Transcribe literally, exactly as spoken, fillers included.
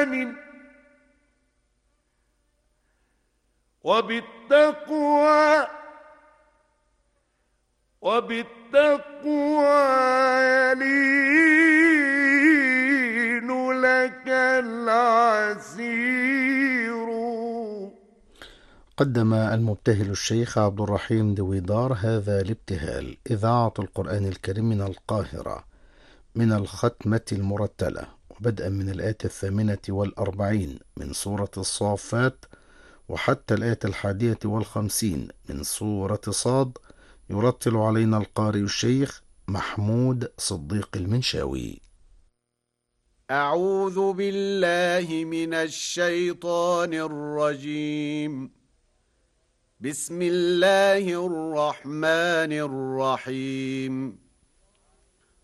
إيمان وبالتقوى وبالتقوى يلين لك العسير. قدم المبتهل الشيخ عبد الرحيم دويدار هذا الابتهال. إذاعة القرآن الكريم من القاهرة، من الختمة المرتلة، وبدءا من الآية الثامنة والأربعين من سورة الصافات وحتى الآية الحادية والخمسين من سورة صاد، يرتل علينا القارئ الشيخ محمود صديق المنشاوي. أعوذ بالله من الشيطان الرجيم. بسم الله الرحمن الرحيم.